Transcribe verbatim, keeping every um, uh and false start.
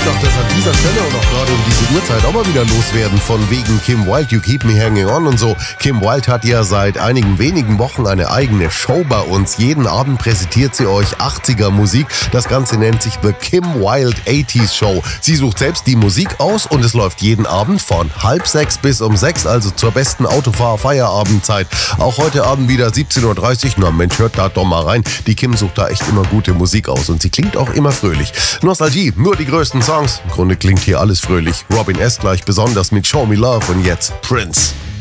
dachte das an dieser Stelle und auch gerade um diese Uhrzeit auch mal wieder loswerden, von wegen Kim Wilde, You Keep Me Hanging On und so. Kim Wilde hat ja seit einigen wenigen Wochen eine eigene Show bei uns. Jeden Abend präsentiert sie euch achtziger Musik. Das Ganze nennt sich The Kim Wilde achtziger Show. Sie sucht selbst die Musik aus und es läuft jeden Abend von halb sechs bis um sechs, also zur besten Autofahr-Feierabendzeit. Auch heute Abend wieder siebzehn Uhr dreißig. Na Mensch, hört da doch mal rein. Die Kim sucht da echt immer gute Musik aus und sie klingt auch immer fröhlich. Nostalgie, nur die größten Songs. Im Grunde klingt hier alles fröhlich. Robin S. gleich besonders mit Show Me Love und jetzt Prince.